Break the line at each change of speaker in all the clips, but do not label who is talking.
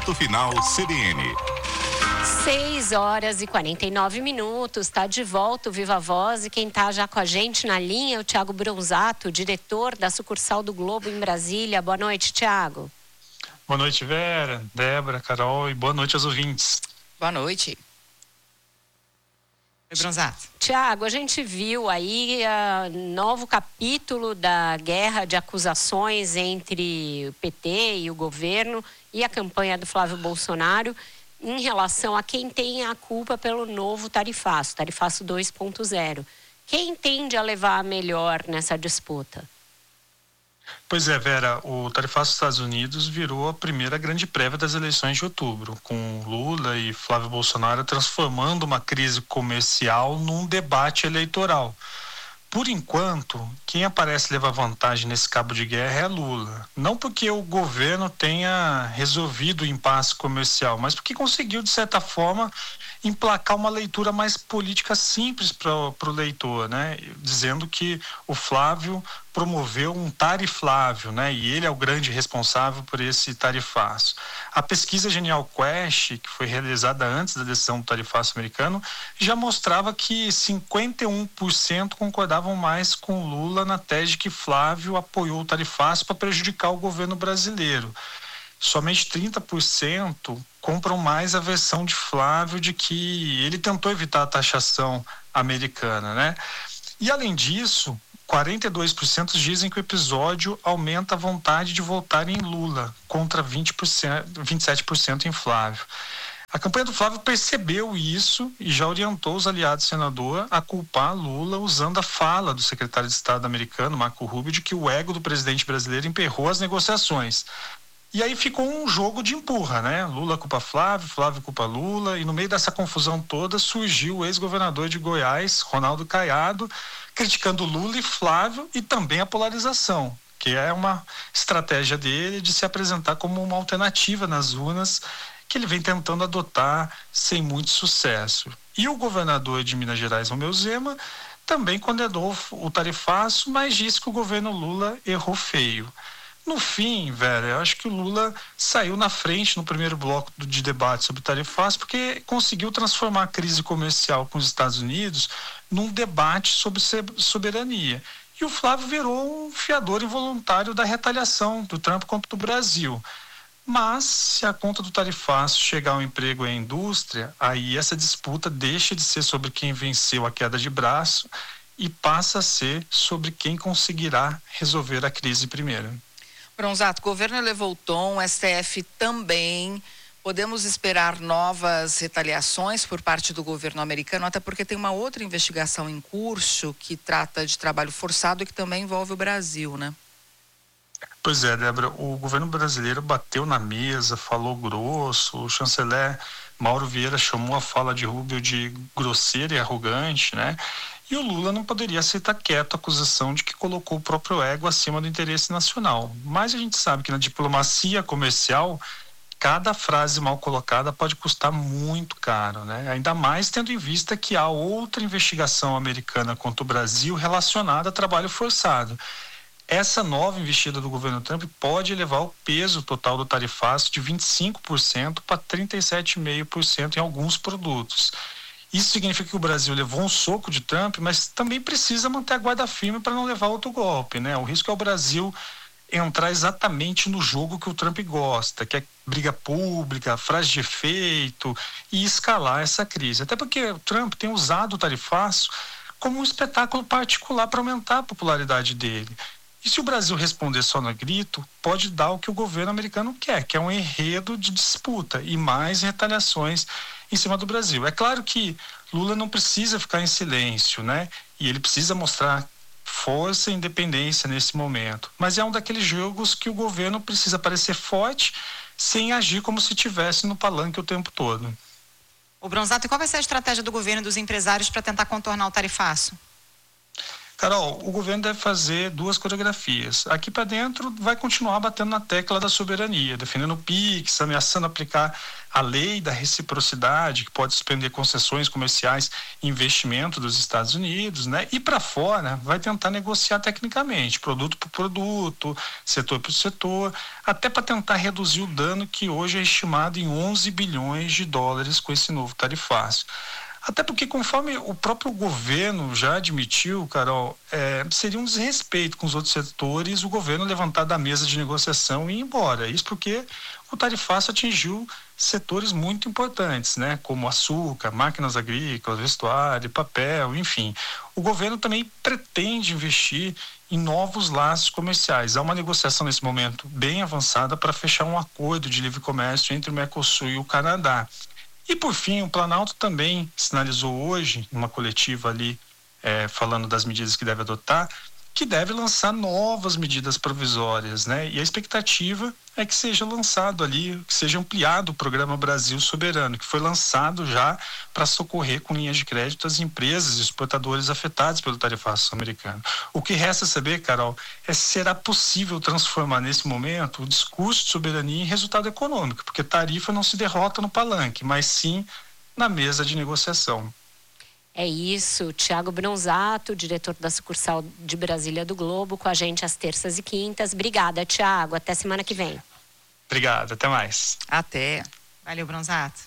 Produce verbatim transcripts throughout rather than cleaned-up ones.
Ponto Final C B N.
seis horas e quarenta e nove minutos, está de volta o Viva Voz e quem está já com a gente na linha é o Thiago Bronzato, diretor da sucursal do Globo em Brasília. Boa noite, Thiago.
Boa noite, Vera, Débora, Carol e boa noite aos ouvintes.
Boa noite. Oi, Bronzato.
Thiago, a gente viu aí uh, novo capítulo da guerra de acusações entre o P T e o governo e a campanha do Flávio Bolsonaro em relação a quem tem a culpa pelo novo tarifaço, tarifaço dois ponto zero. Quem tende a levar a melhor nessa disputa?
Pois é, Vera, o tarifaço dos Estados Unidos virou a primeira grande prévia das eleições de outubro, com Lula e Flávio Bolsonaro transformando uma crise comercial num debate eleitoral. Por enquanto, quem aparece levar vantagem nesse cabo de guerra é Lula. Não porque o governo tenha resolvido o impasse comercial, mas porque conseguiu, de certa forma, emplacar uma leitura mais política simples para o leitor, né? Dizendo que o Flávio promoveu um tariflávio, né? E ele é o grande responsável por esse tarifaço. A pesquisa Genial Quest, que foi realizada antes da decisão do tarifaço americano, já mostrava que cinquenta e um por cento concordavam mais com Lula na tese de que Flávio apoiou o tarifaço para prejudicar o governo brasileiro. Somente trinta por cento compram mais a versão de Flávio de que ele tentou evitar a taxação americana, né? E além disso, quarenta e dois por cento dizem que o episódio aumenta a vontade de votar em Lula, contra vinte por cento, vinte e sete por cento em Flávio. A campanha do Flávio percebeu isso e já orientou os aliados do senador a culpar Lula usando a fala do secretário de Estado americano, Marco Rubio, de que o ego do presidente brasileiro emperrou as negociações. E aí ficou um jogo de empurra, né? Lula culpa Flávio, Flávio culpa Lula, e no meio dessa confusão toda surgiu o ex-governador de Goiás, Ronaldo Caiado, criticando Lula e Flávio e também a polarização, que é uma estratégia dele de se apresentar como uma alternativa nas urnas, que ele vem tentando adotar sem muito sucesso. E o governador de Minas Gerais, Romeu Zema, também condenou o tarifaço, mas disse que o governo Lula errou feio. No fim, Vera, eu acho que o Lula saiu na frente no primeiro bloco de debate sobre tarifaço porque conseguiu transformar a crise comercial com os Estados Unidos num debate sobre soberania. E o Flávio virou um fiador involuntário da retaliação do Trump contra o Brasil. Mas, se a conta do tarifaço chegar ao emprego e à indústria, aí essa disputa deixa de ser sobre quem venceu a queda de braço e passa a ser sobre quem conseguirá resolver a crise primeiro.
Bronzato, o governo elevou o tom, o S T F também. Podemos esperar novas retaliações por parte do governo americano, até porque tem uma outra investigação em curso que trata de trabalho forçado e que também envolve o Brasil, né?
Pois é, Débora, o governo brasileiro bateu na mesa, falou grosso, o chanceler Mauro Vieira chamou a fala de Rubio de grosseira e arrogante, né? E o Lula não poderia aceitar quieto a acusação de que colocou o próprio ego acima do interesse nacional. Mas a gente sabe que na diplomacia comercial, cada frase mal colocada pode custar muito caro, né? Ainda mais tendo em vista que há outra investigação americana contra o Brasil relacionada a trabalho forçado. Essa nova investida do governo Trump pode elevar o peso total do tarifaço de vinte e cinco por cento para trinta e sete vírgula cinco por cento em alguns produtos. Isso significa que o Brasil levou um soco de Trump, mas também precisa manter a guarda firme para não levar outro golpe, né? O risco é o Brasil entrar exatamente no jogo que o Trump gosta, que é briga pública, frase de efeito, e escalar essa crise. Até porque o Trump tem usado o tarifaço como um espetáculo particular para aumentar a popularidade dele. E se o Brasil responder só no grito, pode dar o que o governo americano quer, que é um enredo de disputa e mais retaliações em cima do Brasil. É claro que Lula não precisa ficar em silêncio, né? E ele precisa mostrar força e independência nesse momento. Mas é um daqueles jogos que o governo precisa parecer forte sem agir como se estivesse no palanque o tempo todo.
O Bronzato, e qual vai ser a estratégia do governo e dos empresários para tentar contornar o tarifaço?
Carol, o governo deve fazer duas coreografias. Aqui para dentro vai continuar batendo na tecla da soberania, defendendo o PIX, ameaçando aplicar a lei da reciprocidade, que pode suspender concessões comerciais e investimento dos Estados Unidos, né? E para fora vai tentar negociar tecnicamente, produto por produto, setor por setor, até para tentar reduzir o dano que hoje é estimado em onze bilhões de dólares com esse novo tarifaço. Até porque, conforme o próprio governo já admitiu, Carol, é, seria um desrespeito com os outros setores o governo levantar da mesa de negociação e ir embora. Isso porque o tarifaço atingiu setores muito importantes, né? Como açúcar, máquinas agrícolas, vestuário, papel, enfim. O governo também pretende investir em novos laços comerciais. Há uma negociação nesse momento bem avançada para fechar um acordo de livre comércio entre o Mercosul e o Canadá. E, por fim, o Planalto também sinalizou hoje, numa coletiva ali, é, falando das medidas que deve adotar, que deve lançar novas medidas provisórias, né? E a expectativa é que seja lançado ali, que seja ampliado o programa Brasil Soberano, que foi lançado já para socorrer com linhas de crédito as empresas e exportadores afetados pelo tarifaço americano. O que resta saber, Carol, é se será possível transformar nesse momento o discurso de soberania em resultado econômico, porque tarifa não se derrota no palanque, mas sim na mesa de negociação.
É isso, Tiago Bronzato, diretor da sucursal de Brasília do Globo, com a gente às terças e quintas. Obrigada, Tiago. Até semana que vem.
Obrigado, até mais.
Até. Valeu, Bronzato.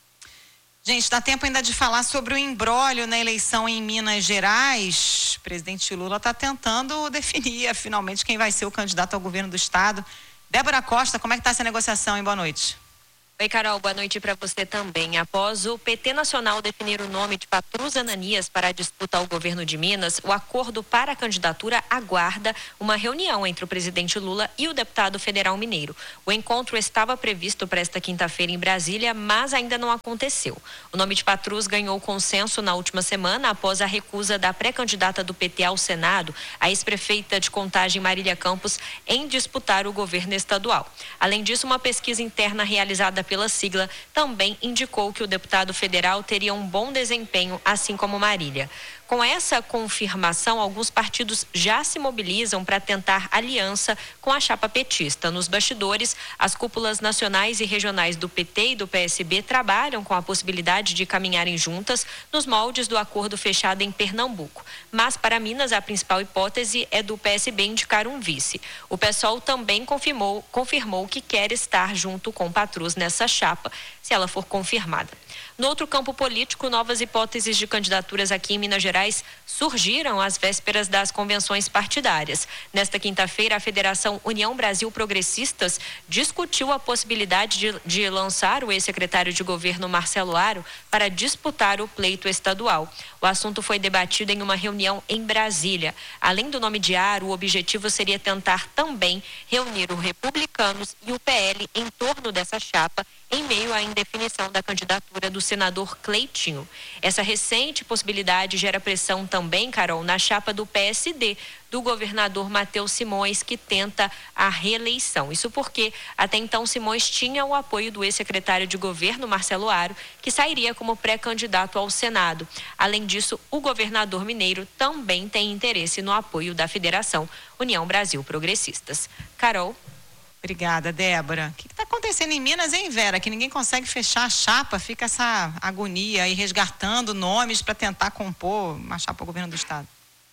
Gente, dá tempo ainda de falar sobre o imbróglio na eleição em Minas Gerais. O presidente Lula está tentando definir finalmente quem vai ser o candidato ao governo do estado. Débora Costa, como é que está essa negociação, hein? Boa noite.
Oi, Carol, boa noite para você também. Após o P T Nacional definir o nome de Patrus Ananias para a disputa ao governo de Minas, o acordo para a candidatura aguarda uma reunião entre o presidente Lula e o deputado federal mineiro. O encontro estava previsto para esta quinta-feira em Brasília, mas ainda não aconteceu. O nome de Patrus ganhou consenso na última semana após a recusa da pré-candidata do P T ao Senado, a ex-prefeita de Contagem Marília Campos, em disputar o governo estadual. Além disso, uma pesquisa interna realizada pela sigla também indicou que o deputado federal teria um bom desempenho, assim como Marília. Com essa confirmação, alguns partidos já se mobilizam para tentar aliança com a chapa petista. Nos bastidores, as cúpulas nacionais e regionais do P T e do P S B trabalham com a possibilidade de caminharem juntas nos moldes do acordo fechado em Pernambuco. Mas, para Minas, a principal hipótese é do P S B indicar um vice. O PSOL também confirmou, confirmou que quer estar junto com Patrus nessa chapa, se ela for confirmada. No outro campo político, novas hipóteses de candidaturas aqui em Minas Gerais surgiram às vésperas das convenções partidárias. Nesta quinta-feira, a Federação União Brasil Progressistas discutiu a possibilidade de, de lançar o ex-secretário de governo Marcelo Aro para disputar o pleito estadual. O assunto foi debatido em uma reunião em Brasília. Além do nome de Aro, o objetivo seria tentar também reunir os republicanos e o P L em torno dessa chapa, em meio à indefinição da candidatura do senador Cleitinho. Essa recente possibilidade gera pressão também, Carol, na chapa do P S D, do governador Matheus Simões, que tenta a reeleição. Isso porque, até então, Simões tinha o apoio do ex-secretário de governo, Marcelo Aro, que sairia como pré-candidato ao Senado. Além disso, o governador mineiro também tem interesse no apoio da Federação União Brasil Progressistas. Carol.
Obrigada, Débora. O que está acontecendo em Minas, hein, Vera? Que ninguém consegue fechar a chapa, fica essa agonia aí resgatando nomes para tentar compor uma chapa ao governo do estado.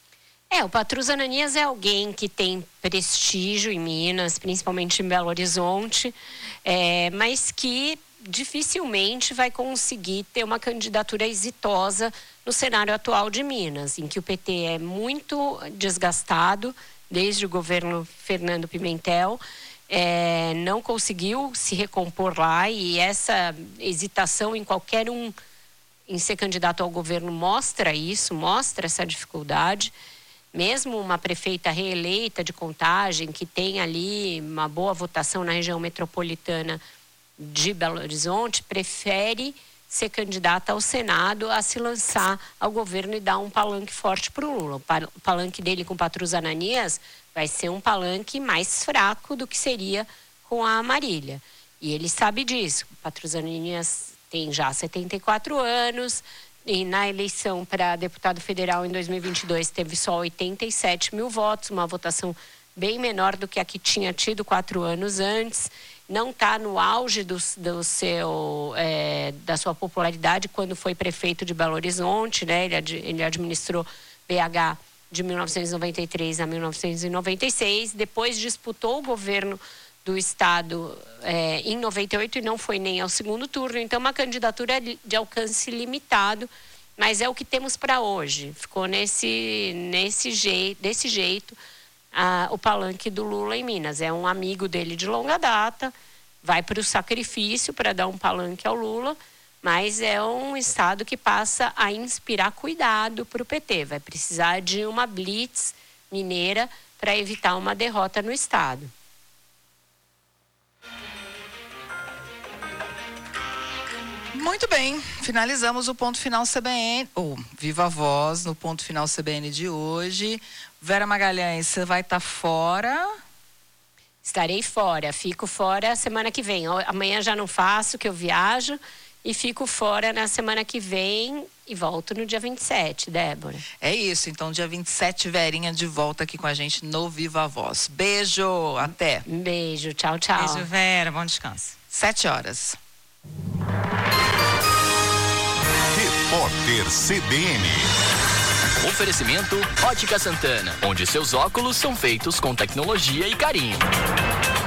É, o Patrus Ananias é alguém que tem prestígio em Minas, principalmente em Belo Horizonte, é, mas que dificilmente vai conseguir ter uma candidatura exitosa no cenário atual de Minas, em que o P T é muito desgastado desde o governo Fernando Pimentel. É, não conseguiu se recompor lá, e essa hesitação em qualquer um em ser candidato ao governo mostra isso, mostra essa dificuldade. Mesmo uma prefeita reeleita de Contagem, que tem ali uma boa votação na região metropolitana de Belo Horizonte, prefere ser candidata ao Senado a se lançar ao governo e dar um palanque forte para o Lula. O palanque dele com Patrus Ananias vai ser um palanque mais fraco do que seria com a Marília. E ele sabe disso. O Patrus Ananias tem já setenta e quatro anos, e na eleição para deputado federal em dois mil e vinte e dois teve só oitenta e sete mil votos, uma votação bem menor do que a que tinha tido quatro anos antes. Não está no auge do, do seu, é, da sua popularidade quando foi prefeito de Belo Horizonte, né? Ele, ad, ele administrou B H de mil novecentos e noventa e três a mil novecentos e noventa e seis, depois disputou o governo do estado é, em noventa e oito e não foi nem ao segundo turno. Então, uma candidatura de alcance limitado, mas é o que temos para hoje. Ficou nesse, nesse jeito, desse jeito ah, o palanque do Lula em Minas. É um amigo dele de longa data, vai para o sacrifício para dar um palanque ao Lula, mas é um estado que passa a inspirar cuidado para o P T. Vai precisar de uma blitz mineira para evitar uma derrota no estado.
Muito bem, finalizamos o Ponto Final C B N, ou oh, Viva a Voz no Ponto Final C B N de hoje. Vera Magalhães, você vai estar tá fora?
Estarei fora, fico fora semana que vem. Amanhã já não faço, que eu viajo, e fico fora na semana que vem e volto no dia vinte e sete, Débora.
É isso, então dia vinte e sete, Verinha de volta aqui com a gente no Viva a Voz. Beijo, até.
Um beijo, tchau, tchau.
Beijo, Vera, bom descanso.
Sete horas.
Repórter C B N.
Oferecimento Ótica Santana, onde seus óculos são feitos com tecnologia e carinho.